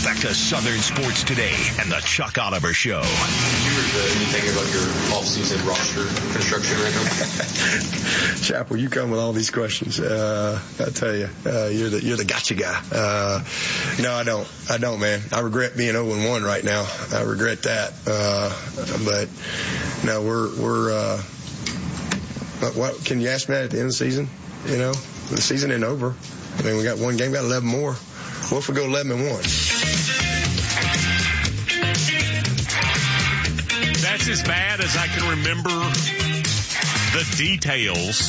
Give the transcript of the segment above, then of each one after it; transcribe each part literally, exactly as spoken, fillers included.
back to Southern Sports Today and the Chuck Oliver Show. Anything about your off-season roster construction right now? Chappell, you come with all these questions. Uh, I tell you, uh, you're the you're the gotcha guy. Uh, no, I don't. I don't, man. I regret being oh and one right now. I regret that. Uh, but no, we're we're. Uh, what can you ask me that at the end of the season? You know, the season ain't over. I mean, we got one game, we got eleven more. What if we go eleven and one? That's as bad as I can remember the details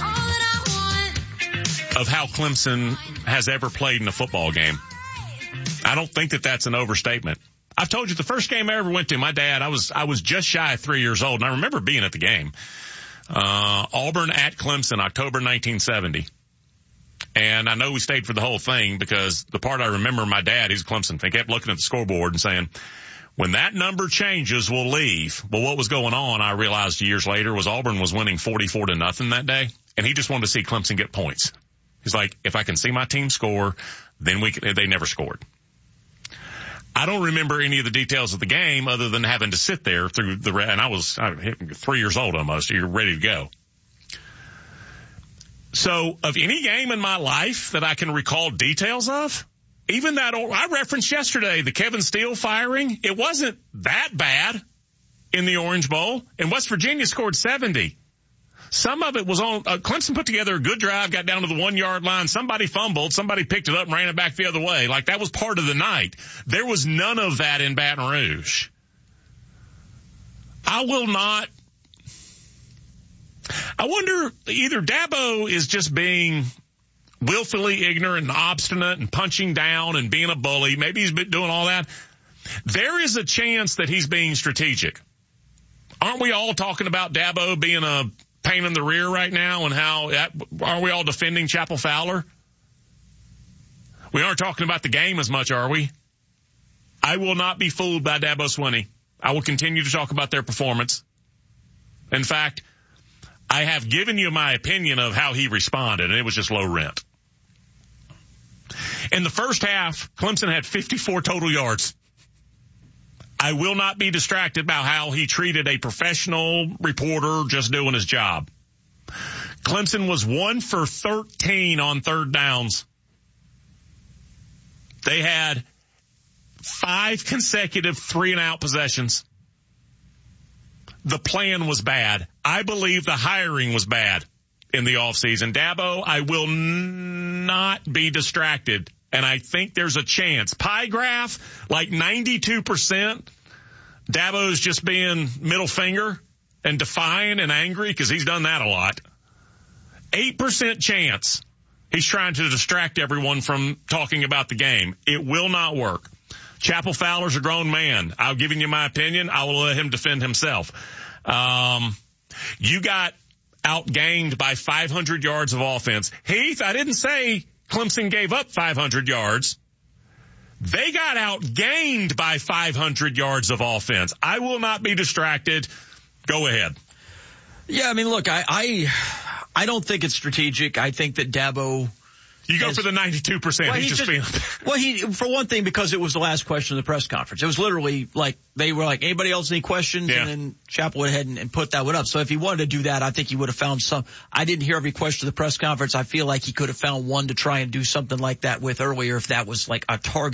of how Clemson has ever played in a football game. I don't think that that's an overstatement. I've told you the first game I ever went to, my dad, I was, I was just shy of three years old, and I remember being at the game. Uh, Auburn at Clemson, October nineteen seventy. And I know we stayed for the whole thing because the part I remember, my dad, he's a Clemson fan, kept looking at the scoreboard and saying, when that number changes, we'll leave. Well, what was going on, I realized years later, was Auburn was winning forty-four to nothing that day. And he just wanted to see Clemson get points. He's like, if I can see my team score, then we can, they never scored. I don't remember any of the details of the game other than having to sit there through the, and I was I, three years old almost. You're ready to go. So of any game in my life that I can recall details of, even that old, I referenced yesterday, the Kevin Steele firing, it wasn't that bad in the Orange Bowl, and West Virginia scored seventy. Some of it was on, uh, Clemson put together a good drive, got down to the one yard line, somebody fumbled, somebody picked it up and ran it back the other way. Like that was part of the night. There was none of that in Baton Rouge. I will not, I wonder, either Dabo is just being willfully ignorant and obstinate and punching down and being a bully. Maybe he's been doing all that. There is a chance that he's being strategic. Aren't we all talking about Dabo being a pain in the rear right now, and how are we all defending Chappell Fowler? We aren't talking about the game as much, are we? I will not be fooled by Dabo Swinney. I will continue to talk about their performance. In fact, I have given you my opinion of how he responded, and it was just low rent. In the first half, Clemson had fifty-four total yards. I will not be distracted by how he treated a professional reporter just doing his job. Clemson was one for thirteen on third downs. They had five consecutive three and out possessions. The plan was bad. I believe the hiring was bad in the offseason. Dabo, I will n- not be distracted. And I think there's a chance. Pie graph, like ninety-two percent. Dabo's just being middle finger and defiant and angry because he's done that a lot. eight percent chance he's trying to distract everyone from talking about the game. It will not work. Chappell Fowler's a grown man. I've given you my opinion. I will let him defend himself. Um, you got outgained by five hundred yards of offense. Heath, I didn't say Clemson gave up five hundred yards. They got outgained by five hundred yards of offense. I will not be distracted. Go ahead. Yeah, I mean, look, I, I, I don't think it's strategic. I think that Dabo. You go has, for the ninety-two percent. Well, he's, he's just, just being. Well, he, for one thing, because it was the last question of the press conference. It was literally like, they were like, anybody else any questions? Yeah. And then Chappell went ahead and, and put that one up. So if he wanted to do that, I think he would have found some. I didn't hear every question of the press conference. I feel like he could have found one to try and do something like that with earlier if that was like a target.